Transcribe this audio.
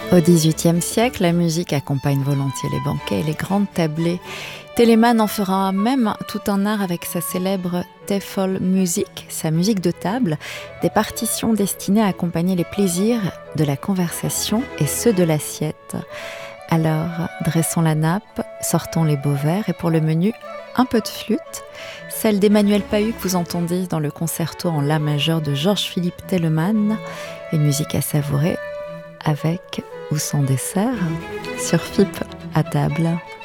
Au XVIIIe siècle, la musique accompagne volontiers les banquets et les grandes tablées. Telemann en fera même tout un art avec sa célèbre Tafelmusik, sa musique de table, des partitions destinées à accompagner les plaisirs de la conversation et ceux de l'assiette. Alors, dressons la nappe, sortons les beaux verres et pour le menu, un peu de flûte, celle d'Emmanuel Pahud que vous entendez dans le concerto en La majeur de Georges-Philippe Telemann, une musique à savourer avec ou sans dessert sur FIP à table.